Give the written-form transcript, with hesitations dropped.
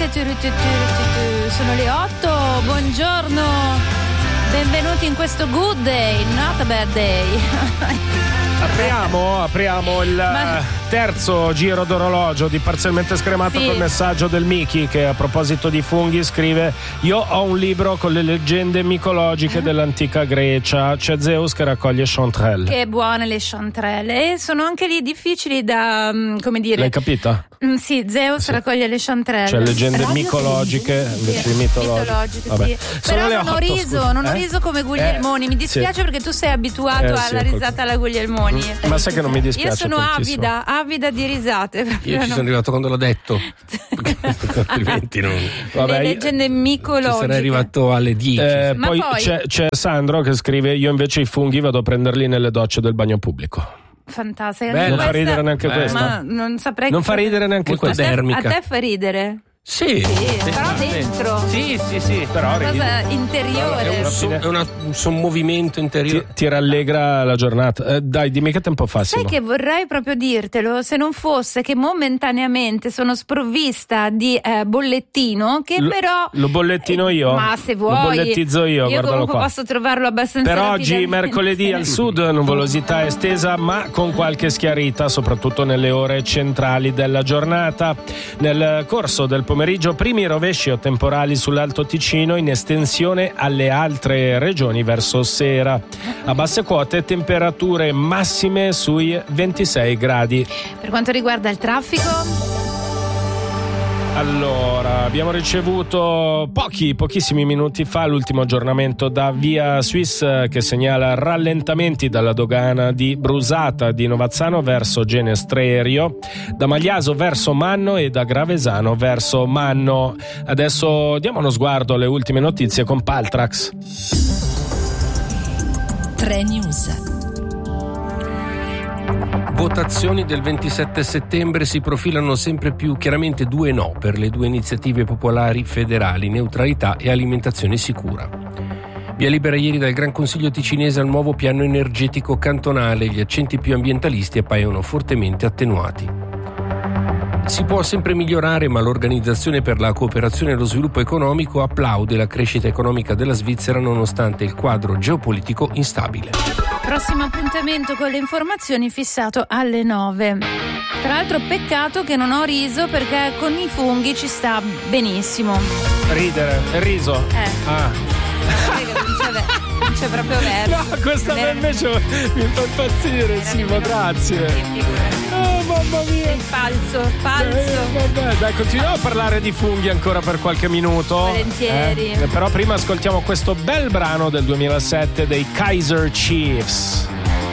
Sono le 8, buongiorno, benvenuti in questo good day, not a bad day. Apriamo il terzo giro d'orologio di Parzialmente Scremato col messaggio del Miki, che a proposito di funghi scrive: io ho un libro con le leggende micologiche dell'antica Grecia, c'è Zeus che raccoglie chanterelle. Che buone le chanterelle, e sono anche lì difficili da, come dire. L'hai capita? Sì, Zeus raccoglie le chanterelle. Cioè leggende micologiche invece di mitologiche. Sì. Però non ho riso come Guglielmoni, mi dispiace perché tu sei abituato alla risata alla Guglielmoni. Ma sai che non mi dispiace. Io sono avida di risate. Io ci sono arrivato quando l'ho detto. Altrimenti non. Le leggende micologiche. Sarei arrivato alle 10. Poi c'è Sandro che scrive: io invece i funghi vado a prenderli nelle docce del bagno pubblico. Fantastico. Non fa ridere neanche questa. Ma non saprei. Non fa ridere neanche questa. A te fa ridere? Sì, però dentro. Sì, però una cosa interiore. È un movimento interiore. Ti rallegra la giornata. Dai, dimmi che tempo fa. Sai che vorrei proprio dirtelo, se non fosse che momentaneamente sono sprovvista di bollettino, che però lo bollettino io. Ma se vuoi, lo bollettizzo io guardalo qua. Posso trovarlo abbastanza per oggi, mercoledì, al sud nuvolosità estesa ma con qualche schiarita, soprattutto nelle ore centrali della giornata. Nel corso del pomeriggio primi rovesci o temporali sull'Alto Ticino, in estensione alle altre regioni verso sera. A basse quote temperature massime sui 26 gradi. Per quanto riguarda il traffico, allora, abbiamo ricevuto pochissimi minuti fa l'ultimo aggiornamento da Via Swiss, che segnala rallentamenti dalla dogana di Brusata di Novazzano verso Genestrerio, da Magliaso verso Manno e da Gravesano verso Manno. Adesso diamo uno sguardo alle ultime notizie con Paltrax. 3 News. Votazioni del 27 settembre, si profilano sempre più chiaramente 2 no per le 2 iniziative popolari federali, neutralità e alimentazione sicura. Via libera ieri dal Gran Consiglio ticinese al nuovo piano energetico cantonale, gli accenti più ambientalisti appaiono fortemente attenuati. Si può sempre migliorare, ma l'Organizzazione per la cooperazione e lo sviluppo economico applaude la crescita economica della Svizzera nonostante il quadro geopolitico instabile. Prossimo appuntamento con le informazioni fissato alle 9. Tra l'altro peccato che non ho riso perché con i funghi ci sta benissimo. Riso. Non c'è proprio verso. No, questa invece mi fa impazzire, Simo, grazie. Oh, mamma mia. Sei falso. Vabbè, dai, continuiamo a parlare di funghi ancora per qualche minuto. Volentieri. Però prima ascoltiamo questo bel brano del 2007 dei Kaiser Chiefs.